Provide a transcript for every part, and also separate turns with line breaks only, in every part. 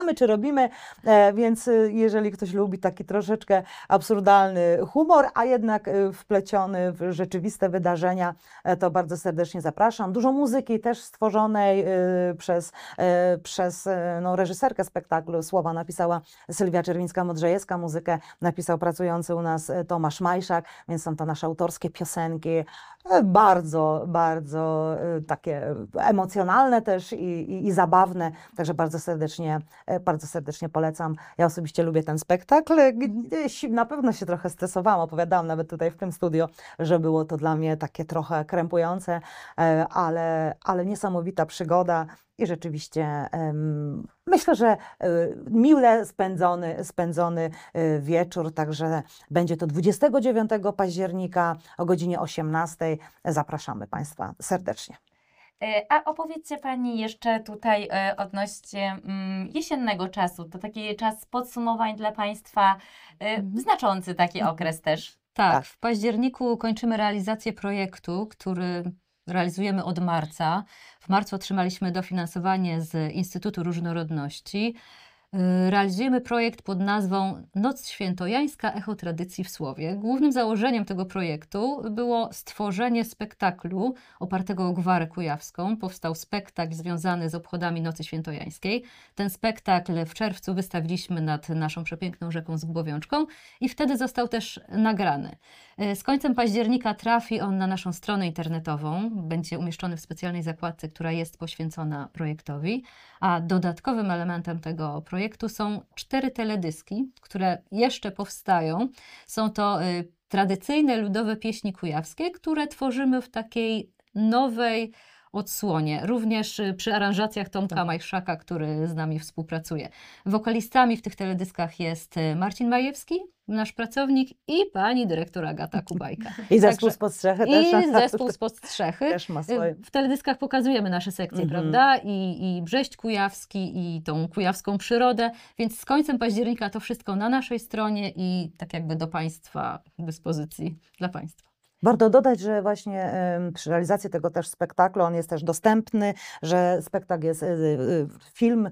czy robimy, więc jeżeli ktoś lubi taki troszeczkę absurdalny humor, a jednak wpleciony w rzeczywiste wydarzenia, to bardzo serdecznie zapraszam. Dużo muzyki też stworzonej przez reżyserkę spektaklu. Słowa napisała Sylwia Czerwińska-Modrzejewska, muzykę napisał pracujący u nas Tomasz Majszak, więc są to nasze autorskie piosenki, bardzo, bardzo takie emocjonalne też i zabawne, także bardzo serdecznie polecam. Ja osobiście lubię ten spektakl. Gdzieś na pewno się trochę stresowałam, opowiadałam nawet tutaj w tym studio, że było to dla mnie takie trochę krępujące, ale niesamowita przygoda i rzeczywiście myślę, że miłe spędzony wieczór, także będzie to 29 października o godzinie 18. Zapraszamy Państwa serdecznie.
A opowiedzcie Pani jeszcze tutaj odnośnie jesiennego czasu. To taki czas podsumowań dla Państwa, znaczący taki okres też.
Tak, w październiku kończymy realizację projektu, który realizujemy od marca. W marcu otrzymaliśmy dofinansowanie z Instytutu Różnorodności. Realizujemy projekt pod nazwą Noc Świętojańska – Echo Tradycji w Słowie. Głównym założeniem tego projektu było stworzenie spektaklu opartego o gwarę kujawską. Powstał spektakl związany z obchodami Nocy Świętojańskiej. Ten spektakl w czerwcu wystawiliśmy nad naszą przepiękną rzeką Zgłowiączką i wtedy został też nagrany. Z końcem października trafi on na naszą stronę internetową. Będzie umieszczony w specjalnej zakładce, która jest poświęcona projektowi. A dodatkowym elementem tego projektu są 4 teledyski, które jeszcze powstają. Są to tradycyjne ludowe pieśni kujawskie, które tworzymy w takiej nowej odsłonie, również przy aranżacjach Tomka Majszaka, który z nami współpracuje. Wokalistami w tych teledyskach jest Marcin Majewski, nasz pracownik, i pani dyrektor Agata Kubajka.
I zespół spod strzechy też.
I zespół spod strzechy.
Też ma swoje.
W teledyskach pokazujemy nasze sekcje, prawda? I Brześć Kujawski, i tą kujawską przyrodę, więc z końcem października to wszystko na naszej stronie i tak jakby do Państwa dyspozycji, dla Państwa.
Warto dodać, że właśnie przy realizacji tego też spektaklu on jest też dostępny, że spektakl jest film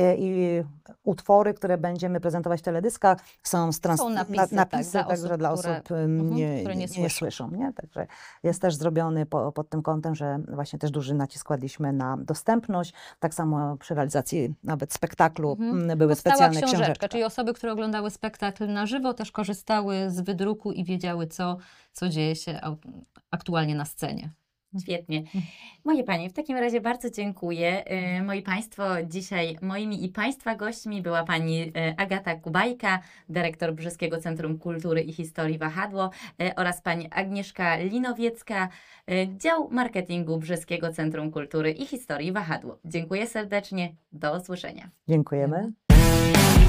i utwory, które będziemy prezentować w teledyskach są napisy
tak,
także dla osób, które nie słyszą. Nie? Także jest też zrobiony pod tym kątem, że właśnie też duży nacisk kładliśmy na dostępność. Tak samo przy realizacji nawet spektaklu były specjalne książeczki.
Czyli osoby, które oglądały spektakl na żywo, też korzystały z wydruku i wiedziały, co dzieje się aktualnie na scenie.
Świetnie. Moje Panie, w takim razie bardzo dziękuję. Moi Państwo, dzisiaj moimi i Państwa gośćmi była Pani Agata Kubajka, dyrektor Brzeskiego Centrum Kultury i Historii Wahadło, oraz Pani Agnieszka Linowiecka, dział marketingu Brzeskiego Centrum Kultury i Historii Wahadło. Dziękuję serdecznie. Do usłyszenia.
Dziękujemy.